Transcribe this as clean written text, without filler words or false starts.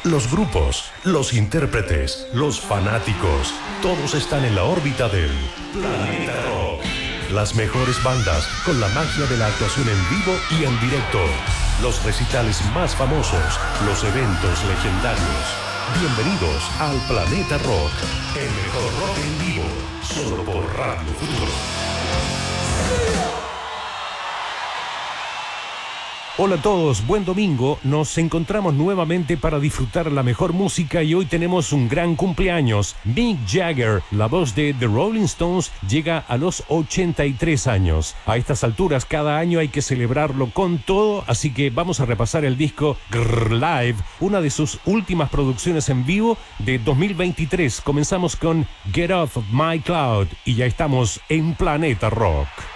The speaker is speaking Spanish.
Los grupos, los intérpretes, los fanáticos, todos están en la órbita del Planeta Rock. Las mejores bandas con la magia de la actuación en vivo y en directo. Los recitales más famosos, los eventos legendarios. Bienvenidos al Planeta Rock, el mejor rock en vivo, solo por Radio Futuro. Hola a todos, buen domingo. Nos encontramos nuevamente para disfrutar la mejor música y hoy tenemos un gran cumpleaños. Mick Jagger, la voz de The Rolling Stones, llega a los 83 años. A estas alturas cada año hay que celebrarlo con todo, así que vamos a repasar el disco Grrr Live, una de sus últimas producciones en vivo de 2023. Comenzamos con Get Off My Cloud y ya estamos en Planeta Rock.